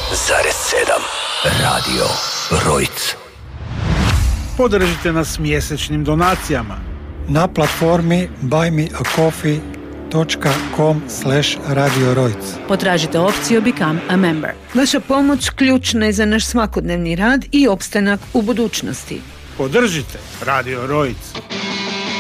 Radio Rojc. Podržite nas mjesečnim donacijama na platformi buymeacoffee.com/Radio Rojc. Potražite opciju Become a Member. Vaša pomoć ključna je za naš svakodnevni rad i opstanak u budućnosti. Podržite Radio Rojc.